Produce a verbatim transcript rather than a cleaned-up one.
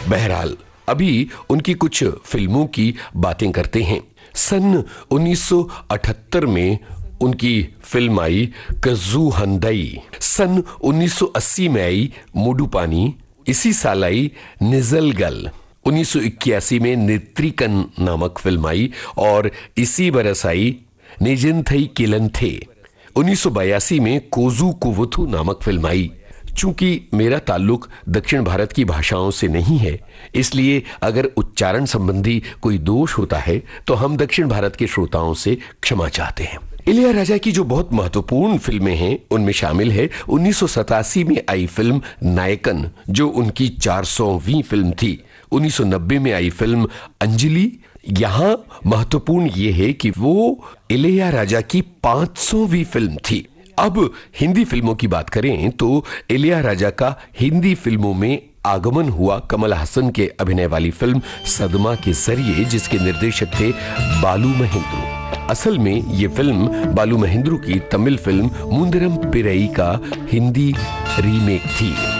बहरहाल अभी उनकी कुछ फिल्मों की बातें करते हैं। सन उन्नीस सौ अठहत्तर में उनकी फिल्म आई कज़ू हंदई। सन उन्नीस सौ अस्सी में आई मुडुपानी। इसी साल आई निज़लगल। उन्नीस सौ इक्यासी में नेत्रिकन नामक फिल्म आई और इसी बरस आई निजिंथई किलंथे। उन्नीस सौ बयासी में कोजू कुवुथु नामक फिल्म आई। चूंकि मेरा ताल्लुक दक्षिण भारत की भाषाओं से नहीं है, इसलिए अगर उच्चारण संबंधी कोई दोष होता है तो हम दक्षिण भारत के श्रोताओं से क्षमा चाहते हैं। इलैयाराजा की जो बहुत महत्वपूर्ण फिल्में हैं उनमें शामिल है उन्नीस सौ सतासी में आई फिल्म नायकन, जो उनकी चार सौवीं फिल्म थी। उन्नीस सौ नब्बे में आई फिल्म अंजलि। यहां महत्वपूर्ण यह है कि वो इलैयाराजा की पांच सौवीं फिल्म थी। अब हिंदी फिल्मों की बात करें तो इलैयाराजा का हिंदी फिल्मों में आगमन हुआ कमल हसन के अभिनय वाली फिल्म सदमा के जरिए, जिसके निर्देशक थे बालू महेंद्रू। असल में ये फिल्म बालू महेंद्रू की तमिल फिल्म मुंदरम पिरई का हिंदी रीमेक थी।